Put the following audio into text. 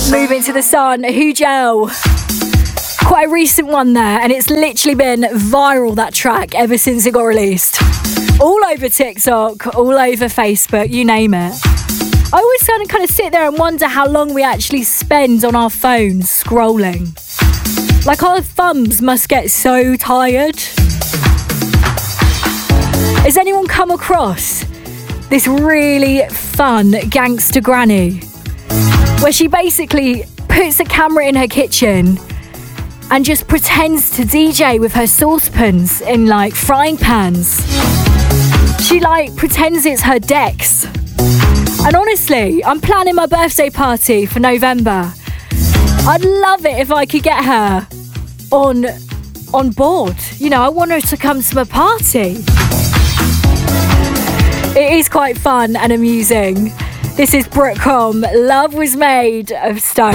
Moving to the Sun, Hugel. Quite a recent one there, and it's literally been viral, that track, ever since it got released. All over TikTok, all over Facebook, you name it. I always kind of sit there and wonder how long we actually spend on our phones scrolling. Like, our thumbs must get so tired. Has anyone come across this really fun gangster granny where she basically puts a camera in her kitchen and just pretends to DJ with her saucepans in like frying pans? She like pretends it's her decks. And honestly, I'm planning my birthday party for November. I'd love it if I could get her on board. You know, I want her to come to my party. It is quite fun and amusing. This is Brooke Com. Love was made of stone.